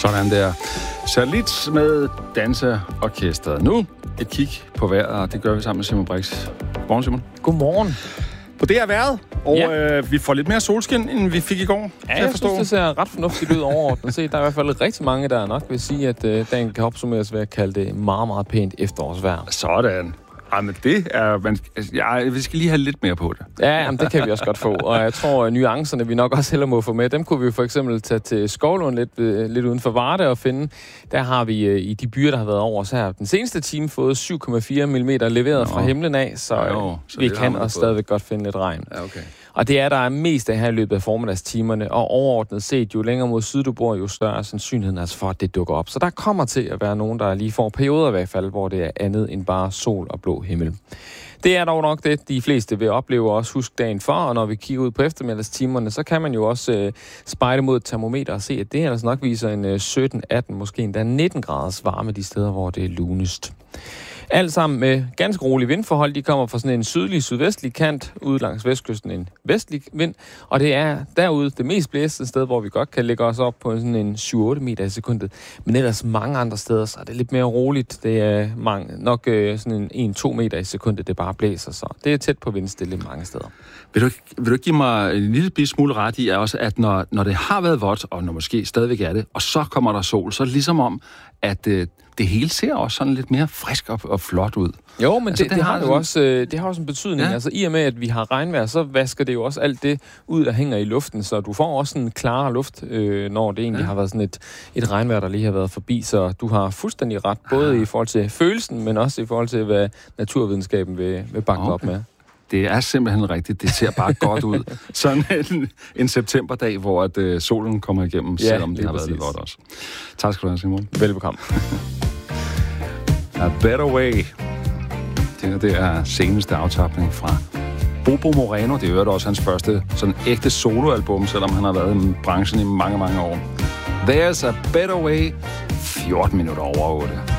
Sådan der. Salit med danseorkestret. Nu et kig på vejret, og det gør vi sammen med Simon Brix. Godmorgen, Simon. Godmorgen. På det er vejret, og vi får lidt mere solskin, end vi fik i går. Ja, jeg synes, det ser ret fornuftigt ud overordnet. Se, der er i hvert fald rigtig mange, der nok vil sige, at dagen kan opsummeres ved at kalde det meget, meget pænt efterårsvejr. Sådan. Men det er... vi skal lige have lidt mere på det. Ja, jamen, det kan vi også godt få. Og jeg tror, at nuancerne, vi nok også hellere må få med, dem kunne vi for eksempel tage til Skovlund lidt uden for Varde og finde. Der har vi i de byer, der har været over os her den seneste time fået 7,4 mm leveret fra himlen af, så vi kan også stadigvæk godt finde lidt regn. Ja, okay. Og det er der mest af her i løbet af formiddagstimerne, og overordnet set, jo længere mod syd du bor, jo større er sandsynligheden altså for, at det dukker op. Så der kommer til at være nogen, der lige får perioder i hvert fald, hvor det er andet end bare sol og blå himmel. Det er dog nok det, de fleste vil opleve og også huske dagen for, og når vi kigger ud på eftermiddagstimerne, så kan man jo også spejde mod et termometer og se, at det altså nok viser en 17, 18, måske endda 19 graders varme de steder, hvor det er lunest. Alt sammen med ganske rolige vindforhold. De kommer fra sådan en sydvestlig kant, ude langs vestkysten en vestlig vind, og det er derude det mest blæsende sted, hvor vi godt kan lægge os op på sådan en 7-8 meter i sekundet. Men ellers mange andre steder, så er det lidt mere roligt. Det er nok sådan en 1-2 meter i sekundet, det bare blæser, så det er tæt på vindstille mange steder. Vil du give mig en lille smule ret i, også, at når det har været vådt, og når måske stadigvæk er det, og så kommer der sol, så er det ligesom om, at det hele ser også sådan lidt mere frisk og flot ud. Jo, men altså, det har jo også, det har også en betydning. Ja. Altså i og med, at vi har regnvejr, så vasker det jo også alt det ud, der hænger i luften, så du får også en klarere luft, når det egentlig har været sådan et regnvejr, der lige har været forbi. Så du har fuldstændig ret, både i forhold til følelsen, men også i forhold til, hvad naturvidenskaben vil bakke op med. Det er simpelthen rigtigt. Det ser bare godt ud. Sådan en septemberdag, hvor at, solen kommer igennem, selvom det har været lidt vådt også. Tak skal du have, Simon. Velbekomme. A Better Way. Det er seneste aftapning fra Bobo Moreno. Det er jo også hans første sådan ægte soloalbum, selvom han har været i branchen i mange, mange år. There's a Better Way. 14 minutter over 8.